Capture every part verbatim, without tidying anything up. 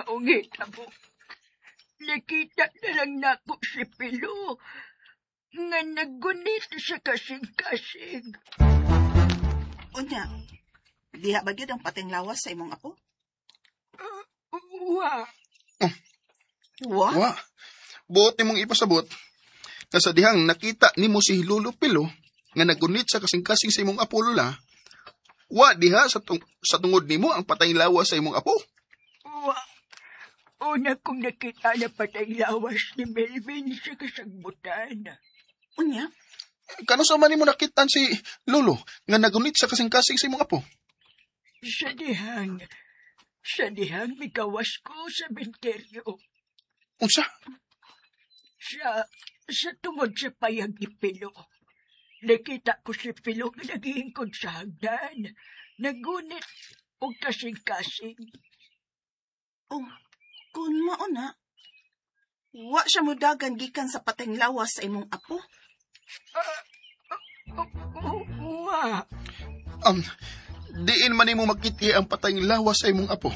maungita mo. Nakita na lang nako si Pilo nga naggunit sa kasing-kasing. Unya, diha ba gyud ang pating lawas sa imong apo? Uh, wa. Oh. Wa? Wa. Buot nimong ipasabot. Kasadihang nakita nimo si Lolo Pilo nga nagunit sa kasing-kasing sa imong apo, Lola. Wa diha sa, tung- sa tungod nimo ang patay lawas sa imong apo. Wa. Una kong nakita na patay lawas ni Melvin sa kasagbutan. Unya? Kano sa man nimo nakitan si Lolo nga nagunit sa kasing-kasing sa imong apo? Sa dihang, sa dihang mikawas ko sa menteryo. Unsa? Sa, sa tungod sa payag ni Pilo. Nakita ko si Pilo nga naghihingkod sa hagdan. Nagunit o kasing-kasing. Oh, kun mauna, wa siya mudagan gikan sa pateng lawas sa imong apo? Uh, uh, uh, wa. Um, diin man nimo makiti ang patay lawas sa imong apo?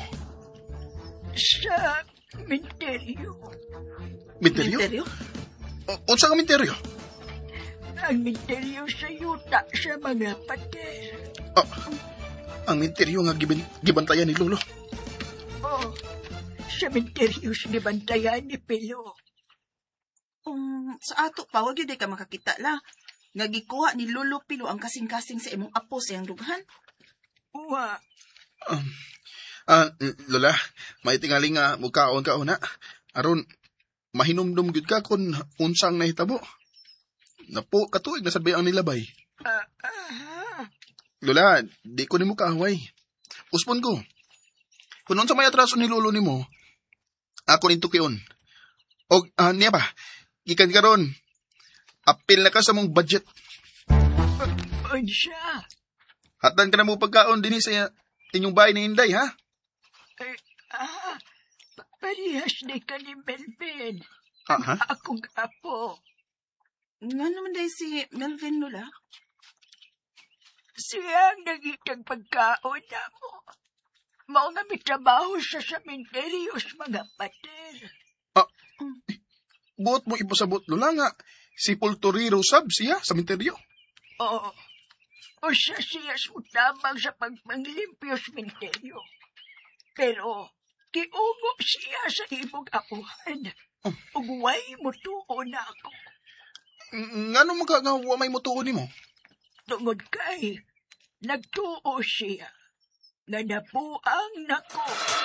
Sa menteryo. Menteryo? Menteryo? O- Unsa nga menteryo? Ang menteryo sa yuta sa mga pater. Ah, ang menteryo nga giban- gibantayan ni Lolo. Oh, sa menteryo sa gibantayan ni Pilo. Um, sa ato pa, wag yun ka makakita la. Nga gikuha ni Lolo Pilo ang kasing-kasing sa imong apo sa iyang dughan. Wa. Um, ah, Lola, may tingali nga mukaon ka una. Aron, mahinumdum gud ka kung unsang nahitabo. Napo, katuig na sabi ang nilabay. Ah, ah. Lola, di ko nimo kaaway. Uspon ko. Kung unsa may atraso ni Lolo nimo, ako nito kiyon. O, ah, niya ba? Gikan karon. Apil na ka sa mong budget. Unsya? Hatan ka na mo pagkaon din sa inyong bahay ni Inday, ha? Eh, ah, pa- parehas ni ka ni Melvin. Ah, ha? Akong apo. Nga naman dahil si Melvin, Lola? Siya ang nagitang pagkaon na mo. Mao nga may trabaho siya sa menteryos mga pater. Ah, buot mo ipasabot, Lola, nga si Pulturiro sab siya sa menteryo. Oo. O siya siya sutabang sa pagpanglimpyo sa menteryo. Pero, kiungo siya sa imong apuhan. Oh. Ugway mo tuon na ako. Nga nung magkagawa may mutuon ni mo? Tungod kay, nagtuo siya. Nga napuang nako.